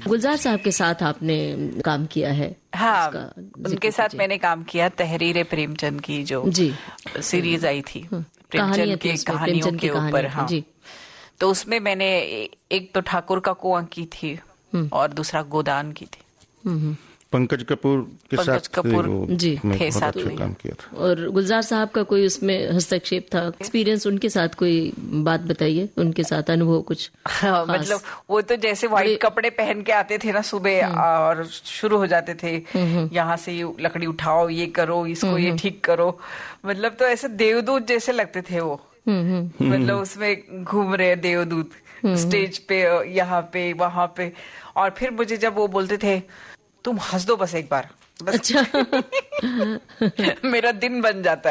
गुलजार साहब के साथ आपने काम किया है? हाँ, उनके साथ मैंने काम किया तहरीर प्रेमचंद की जो सीरीज आई थी, प्रेमचंद की कहानियों के ऊपर। हाँ, तो उसमें मैंने एक तो ठाकुर का कुआं की थी और दूसरा गोदान की थी। पंकज कपूर के साथ जी थे साथ में काम किया था। और गुलजार साहब का कोई उसमें हस्तक्षेप था, एक्सपीरियंस उनके साथ कोई बात बताइए, उनके साथ अनुभव कुछ? मतलब वो तो जैसे व्हाइट कपड़े पहन के आते थे ना सुबह और शुरू हो जाते थे, यहाँ से ये लकड़ी उठाओ, ये करो, इसको ये ठीक करो, मतलब तो ऐसे देवदूत जैसे लगते थे वो। मतलब उसमें घूम रहे देवदूत स्टेज पे, यहाँ पे वहां पे। और फिर मुझे जब वो बोलते थे तुम हंस दो बस एक बार, बस अच्छा। मेरा दिन बन जाता है।